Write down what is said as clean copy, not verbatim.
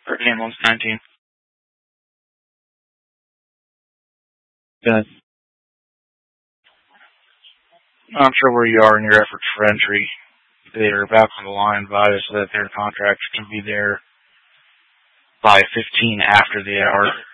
for ambulance 19. Good. I'm not sure where you are in your efforts for entry. They're back on the line advised that their contracts can be there by 15 after the hour.